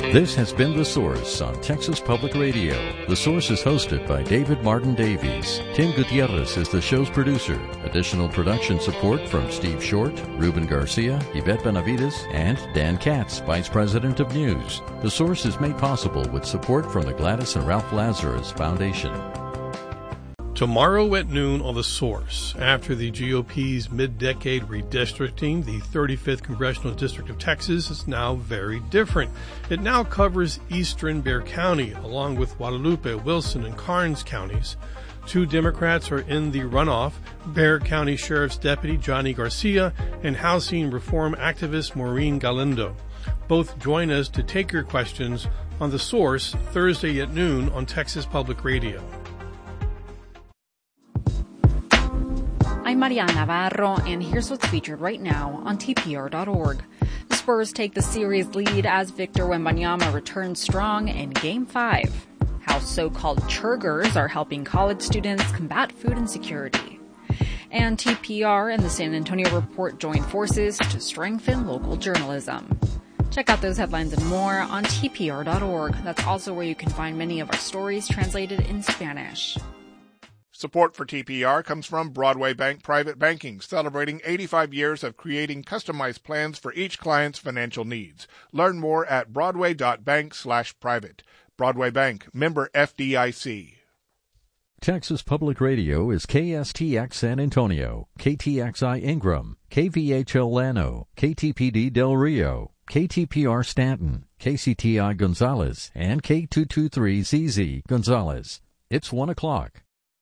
This has been The Source on Texas Public Radio. The Source is hosted by David Martin Davies. Tim Gutierrez is the show's producer. Additional production support from Steve Short, Ruben Garcia, Yvette Benavides, and Dan Katz, Vice President of News. The Source is made possible with support from the Gladys and Ralph Lazarus Foundation. Tomorrow at noon on The Source, after the GOP's mid-decade redistricting, the 35th Congressional District of Texas is now very different. It now covers eastern Bexar County, along with Guadalupe, Wilson, and Karnes counties. 2 Democrats are in the runoff, Bexar County Sheriff's Deputy Johnny Garcia and housing reform activist Maureen Galindo. Both join us to take your questions on The Source Thursday at noon on Texas Public Radio. I'm Mariana Navarro, and here's what's featured right now on TPR.org. The Spurs take the series lead as Victor Wembanyama returns strong in Game 5. How so-called churgers are helping college students combat food insecurity. And TPR and the San Antonio Report join forces to strengthen local journalism. Check out those headlines and more on TPR.org. That's also where you can find many of our stories translated in Spanish. Support for TPR comes from Broadway Bank Private Banking, celebrating 85 years of creating customized plans for each client's financial needs. Learn more at broadway.bank/private. Broadway Bank, member FDIC. Texas Public Radio is KSTX San Antonio, KTXI Ingram, KVHL Llano, KTPD Del Rio, KTPR Stanton, KCTI Gonzales, and K223ZZ Gonzales. It's 1 o'clock.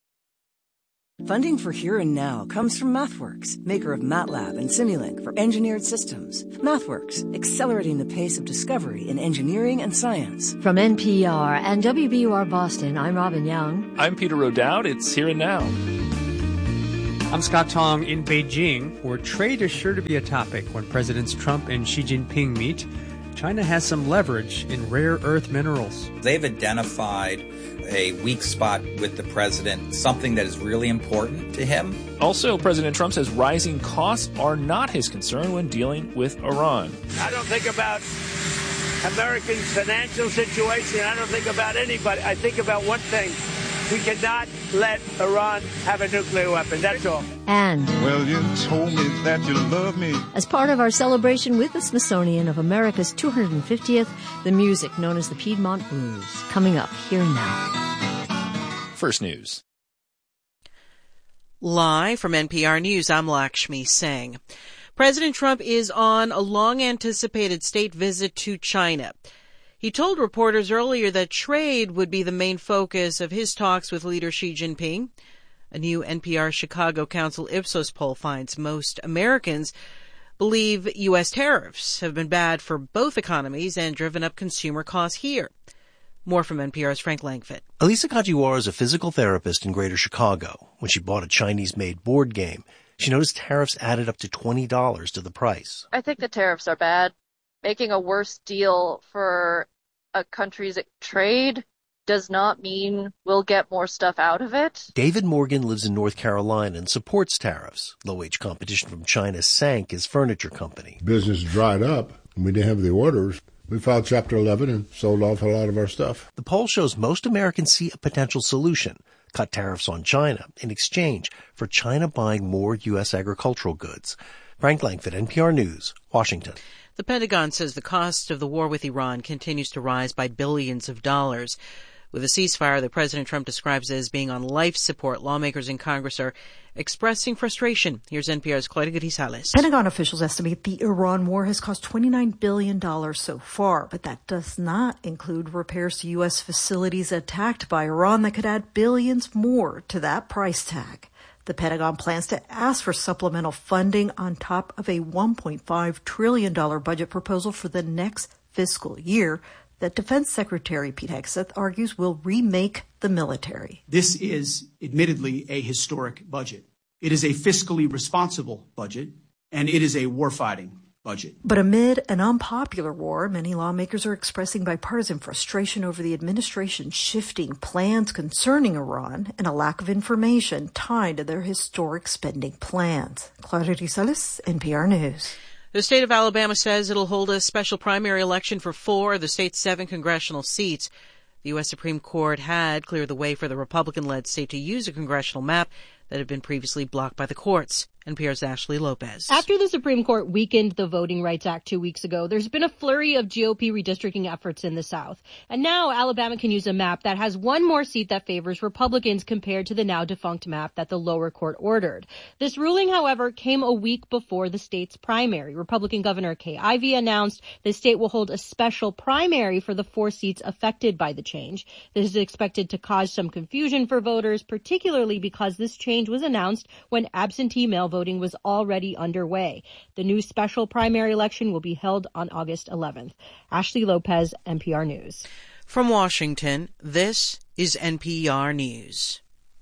Funding for Here and Now comes from MathWorks, maker of MATLAB and Simulink for engineered systems. MathWorks, accelerating the pace of discovery in engineering and science. From NPR and WBUR Boston, I'm Robin Young. I'm Peter O'Dowd. It's Here and Now. I'm Scott Tong in Beijing, where trade is sure to be a topic when Presidents Trump and Xi Jinping meet. China has some leverage in rare earth minerals. They've identified a weak spot with the president, something that is really important to him. Also, President Trump says rising costs are not his concern when dealing with Iran. I don't think about Americans' financial situation. I don't think about anybody. I think about one thing. We cannot let Iran have a nuclear weapon. That's all. And well, you told me that you love me. As part of our celebration with the Smithsonian of America's 250th, the music known as the Piedmont Blues. Coming up here and now. First News. Live from NPR News, I'm Lakshmi Singh. President Trump is on a long-anticipated state visit to China. He told reporters earlier that trade would be the main focus of his talks with leader Xi Jinping. A new NPR Chicago Council Ipsos poll finds most Americans believe U.S. tariffs have been bad for both economies and driven up consumer costs here. More from NPR's Frank Langfitt. Elisa Kajiwara is a physical therapist in Greater Chicago. When she bought a Chinese-made board game, she noticed tariffs added up to $20 to the price. I think the tariffs are bad. Making a worse deal for a country's trade does not mean we'll get more stuff out of it. David Morgan lives in North Carolina and supports tariffs. Low-wage competition from China sank his furniture company. Business dried up, and we didn't have the orders. We filed Chapter 11 and sold off a lot of our stuff. The poll shows most Americans see a potential solution: cut tariffs on China in exchange for China buying more U.S. agricultural goods. Frank Langfitt, NPR News, Washington. The Pentagon says the cost of the war with Iran continues to rise by billions of dollars. With a ceasefire that President Trump describes as being on life support, lawmakers in Congress are expressing frustration. Here's NPR's Claudia Grisales. Pentagon officials estimate the Iran war has cost $29 billion so far, but that does not include repairs to U.S. facilities attacked by Iran that could add billions more to that price tag. The Pentagon plans to ask for supplemental funding on top of a $1.5 trillion budget proposal for the next fiscal year that Defense Secretary Pete Hegseth argues will remake the military. This is admittedly a historic budget. It is a fiscally responsible budget, and it is a warfighting budget. But amid an unpopular war, many lawmakers are expressing bipartisan frustration over the administration's shifting plans concerning Iran and a lack of information tied to their historic spending plans. Claudia Grisales, NPR News. The state of Alabama says it'll hold a special primary election for 4 of the state's 7 congressional seats. The U.S. Supreme Court had cleared the way for the Republican-led state to use a congressional map that had been previously blocked by the courts. NPR's Ashley Lopez. After the Supreme Court weakened the Voting Rights Act 2 weeks ago, there's been a flurry of GOP redistricting efforts in the South. And now Alabama can use a map that has one more seat that favors Republicans compared to the now defunct map that the lower court ordered. This ruling, however, came a week before the state's primary. Republican Governor Kay Ivey announced the state will hold a special primary for the 4 seats affected by the change. This is expected to cause some confusion for voters, particularly because this change was announced when absentee mail voting was already underway. The new special primary election will be held on August 11th. Ashley Lopez, NPR News. From Washington, this is NPR News.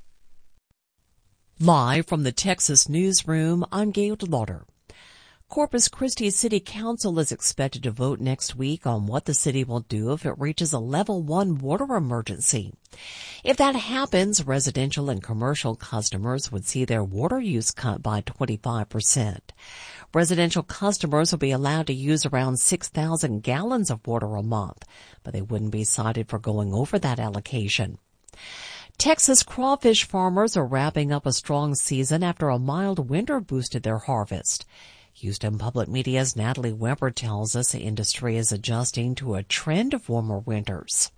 Live from the Texas newsroom, I'm Gail DeLauder. Corpus Christi City Council is expected to vote next week on what the city will do if it reaches a level 1 water emergency. If that happens, residential and commercial customers would see their water use cut by 25%. Residential customers will be allowed to use around 6,000 gallons of water a month, but they wouldn't be cited for going over that allocation. Texas crawfish farmers are wrapping up a strong season after a mild winter boosted their harvest. Houston Public Media's Natalie Weber tells us the industry is adjusting to a trend of warmer winters.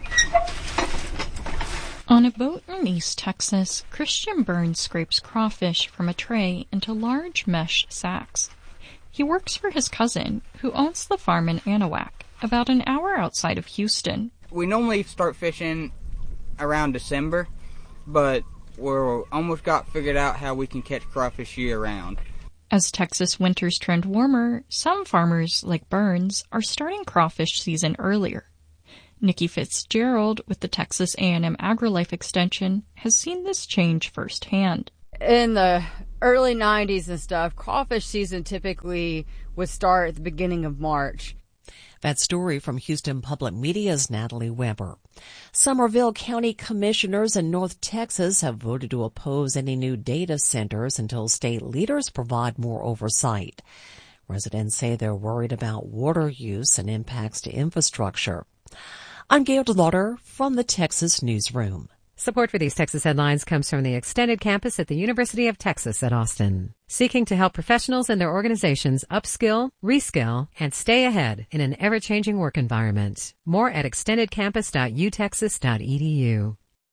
On a boat in East Texas, Christian Burns scrapes crawfish from a tray into large mesh sacks. He works for his cousin, who owns the farm in Anahuac, about an hour outside of Houston. We normally start fishing around December, but we're almost got figured out how we can catch crawfish year-round. As Texas winters trend warmer, some farmers, like Burns, are starting crawfish season earlier. Nikki Fitzgerald with the Texas A&M AgriLife Extension has seen this change firsthand. In the early 90s and stuff, crawfish season typically would start at the beginning of March. That story from Houston Public Media's Natalie Weber. Somerville County commissioners in North Texas have voted to oppose any new data centers until state leaders provide more oversight. Residents say they're worried about water use and impacts to infrastructure. I'm Gail DeLauder from the Texas Newsroom. Support for these Texas headlines comes from the extended campus at the University of Texas at Austin, seeking to help professionals and their organizations upskill, reskill, and stay ahead in an ever-changing work environment. More at extendedcampus.utexas.edu.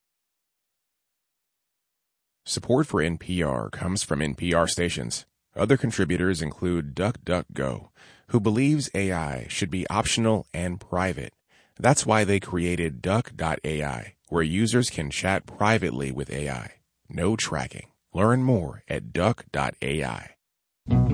Support for NPR comes from NPR stations. Other contributors include DuckDuckGo, who believes AI should be optional and private. That's why they created Duck.ai, where users can chat privately with AI. No tracking. Learn more at Duck.ai.